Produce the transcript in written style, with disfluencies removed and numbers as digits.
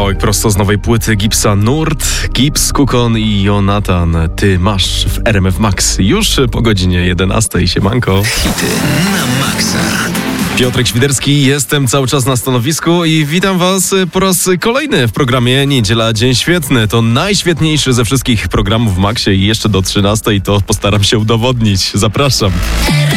Kawałek prosto z nowej płyty Gipsa Nurt, Gips, Kukon i Jonatan. Ty masz w RMF Max już po godzinie 11. Siemanko. Hity na maksa. Piotrek Świderski, jestem cały czas na stanowisku i witam was po raz kolejny w programie Niedziela Dzień Świetny. To najświetniejszy ze wszystkich programów w Maxie i jeszcze do 13 to postaram się udowodnić. Zapraszam.